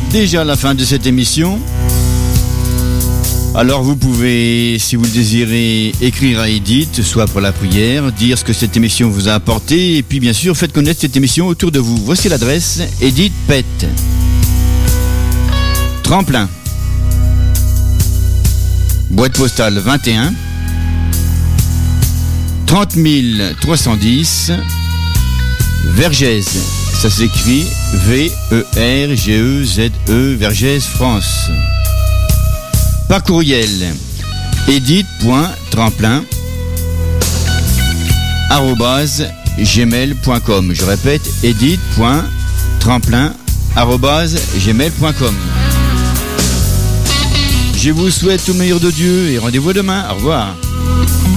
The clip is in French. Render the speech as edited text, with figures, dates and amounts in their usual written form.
déjà la fin de cette émission. Alors vous pouvez, si vous le désirez, écrire à Edith, soit pour la prière, dire ce que cette émission vous a apporté, et puis bien sûr, faites connaître cette émission autour de vous. Voici l'adresse, Edith Pett. Tremplin. Boîte postale 21 30 310 Vergès. Ça s'écrit V-E-R-G-E-Z-E, Vergès, France. Par courriel, edith.tremplin@gmail.com. Je répète, edith.tremplin@gmail.com. Je vous souhaite tout le meilleur de Dieu et rendez-vous demain. Au revoir.